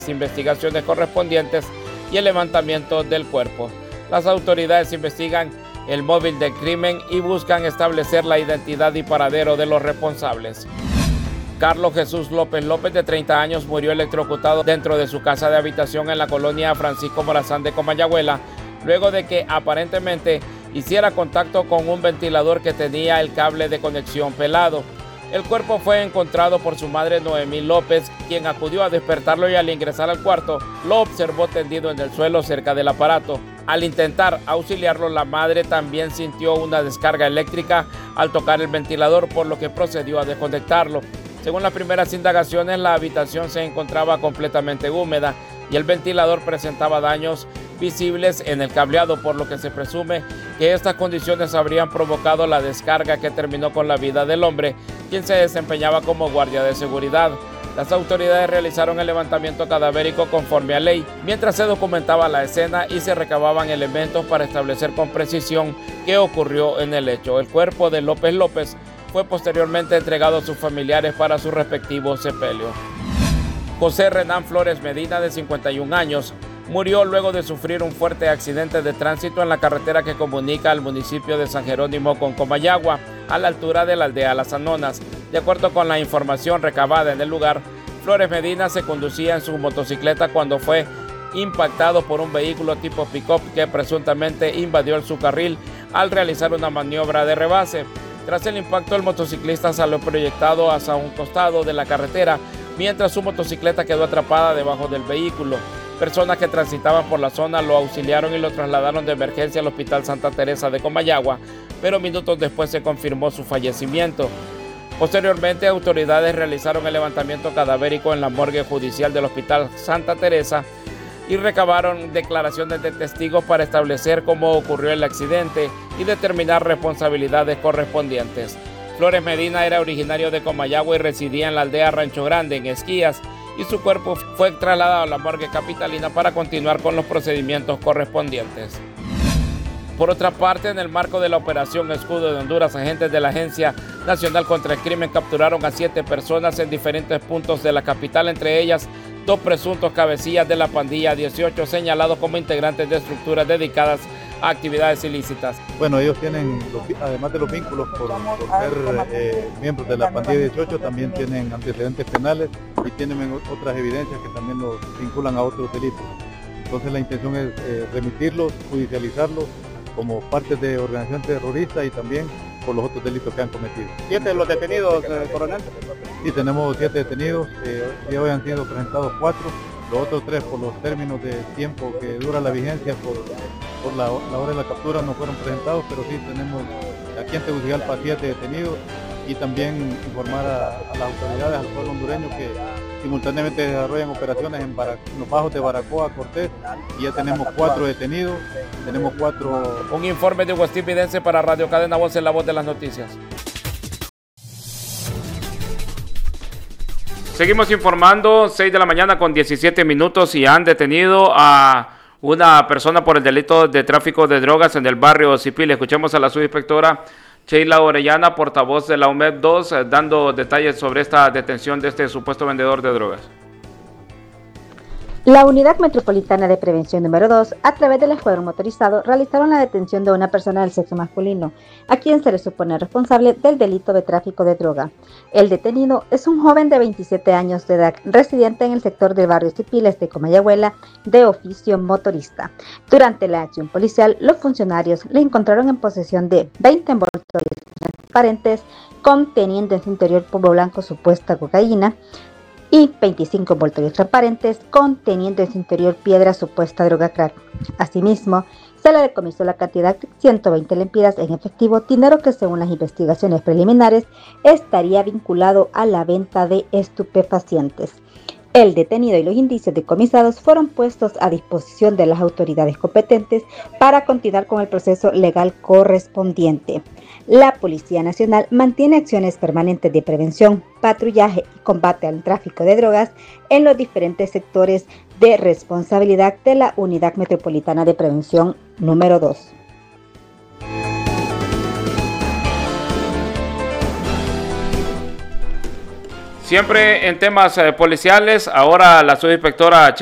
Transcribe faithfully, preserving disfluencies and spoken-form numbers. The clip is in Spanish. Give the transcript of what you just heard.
investigaciones correspondientes y el levantamiento del cuerpo. Las autoridades investigan el móvil del crimen y buscan establecer la identidad y paradero de los responsables. Carlos Jesús López López, de treinta años, murió electrocutado dentro de su casa de habitación en la colonia Francisco Morazán de Comayagüela, luego de que aparentemente hiciera contacto con un ventilador que tenía el cable de conexión pelado. El cuerpo fue encontrado por su madre Noemí López, quien acudió a despertarlo y al ingresar al cuarto lo observó tendido en el suelo cerca del aparato. Al intentar auxiliarlo, la madre también sintió una descarga eléctrica al tocar el ventilador, por lo que procedió a desconectarlo. Según las primeras indagaciones, la habitación se encontraba completamente húmeda y el ventilador presentaba daños visibles en el cableado, por lo que se presume que estas condiciones habrían provocado la descarga que terminó con la vida del hombre, quien se desempeñaba como guardia de seguridad. Las autoridades realizaron el levantamiento cadavérico conforme a ley, mientras se documentaba la escena y se recababan elementos para establecer con precisión qué ocurrió en el hecho. El cuerpo de López López fue posteriormente entregado a sus familiares para su respectivo sepelio. José Renán Flores Medina, de cincuenta y un años, murió luego de sufrir un fuerte accidente de tránsito en la carretera que comunica al municipio de San Jerónimo con Comayagua, a la altura de la aldea Las Anonas. De acuerdo con la información recabada en el lugar, Flores Medina se conducía en su motocicleta cuando fue impactado por un vehículo tipo pick-up que presuntamente invadió su carril al realizar una maniobra de rebase. Tras el impacto, el motociclista salió proyectado hacia un costado de la carretera, mientras su motocicleta quedó atrapada debajo del vehículo. Personas que transitaban por la zona lo auxiliaron y lo trasladaron de emergencia al Hospital Santa Teresa de Comayagua, pero minutos después se confirmó su fallecimiento. Posteriormente, autoridades realizaron el levantamiento cadavérico en la morgue judicial del Hospital Santa Teresa y recabaron declaraciones de testigos para establecer cómo ocurrió el accidente y determinar responsabilidades correspondientes. Flores Medina era originario de Comayagua y residía en la aldea Rancho Grande, en Esquías, y su cuerpo fue trasladado a la morgue capitalina para continuar con los procedimientos correspondientes. Por otra parte, en el marco de la Operación Escudo de Honduras, agentes de la Agencia Nacional contra el Crimen capturaron a siete personas en diferentes puntos de la capital, entre ellas dos presuntos cabecillas de la pandilla dieciocho, señalados como integrantes de estructuras dedicadas a actividades ilícitas. Bueno, ellos tienen, además de los vínculos por, por ser eh, miembros de la pandilla dieciocho, también tienen antecedentes penales y tienen otras evidencias que también los vinculan a otros delitos. Entonces la intención es eh, remitirlos, judicializarlos como parte de organización terrorista y también por los otros delitos que han cometido. ¿Siete de los detenidos, eh, coronel? Sí, tenemos siete detenidos, eh, y hoy han sido presentados cuatro, los otros tres por los términos de tiempo que dura la vigencia por, por la, la hora de la captura no fueron presentados, pero sí tenemos aquí en Tegucigalpa siete detenidos y también informar a, a las autoridades, al pueblo hondureño que simultáneamente desarrollan operaciones en, Barac en los bajos de Baracoa, Cortés, y ya tenemos cuatro detenidos, tenemos cuatro... Un informe de Westin Pidense para Radio Cadena Voz, en la voz de las noticias. Seguimos informando, seis de la mañana con diecisiete minutos, y han detenido a una persona por el delito de tráfico de drogas en el barrio Cipil. Escuchemos a la subinspectora Sheila Orellana, portavoz de la U M E P dos, eh, dando detalles sobre esta detención de este supuesto vendedor de drogas. La Unidad Metropolitana de Prevención número dos, a través del escuadrón motorizado, realizaron la detención de una persona del sexo masculino, a quien se le supone responsable del delito de tráfico de droga. El detenido es un joven de veintisiete años de edad, residente en el sector del barrio Cipiles de Comayagüela, de oficio motorista. Durante la acción policial, los funcionarios le encontraron en posesión de veinte envoltorios transparentes conteniendo en su interior polvo blanco supuesta cocaína, y veinticinco envoltorios transparentes conteniendo en su interior piedra supuesta droga crack. Asimismo, se le decomisó la cantidad de ciento veinte lempiras en efectivo, dinero que según las investigaciones preliminares estaría vinculado a la venta de estupefacientes. El detenido y los indicios decomisados fueron puestos a disposición de las autoridades competentes para continuar con el proceso legal correspondiente. La Policía Nacional mantiene acciones permanentes de prevención, patrullaje y combate al tráfico de drogas en los diferentes sectores de responsabilidad de la Unidad Metropolitana de Prevención número dos. Siempre en temas eh, policiales, ahora la subinspectora